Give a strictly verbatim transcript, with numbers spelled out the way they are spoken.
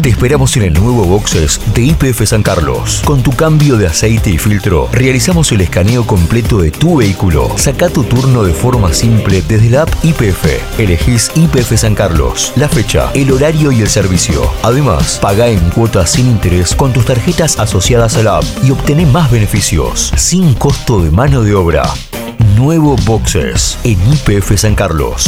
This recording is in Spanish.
Te esperamos en el nuevo Boxes de Y P F San Carlos. Con tu cambio de aceite y filtro, realizamos el escaneo completo de tu vehículo. Saca tu turno de forma simple desde la app Y P F. Elegís Y P F San Carlos, la fecha, el horario y el servicio. Además, paga en cuotas sin interés con tus tarjetas asociadas a la app y obtené más beneficios, sin costo de mano de obra. Nuevo Boxes en Y P F San Carlos.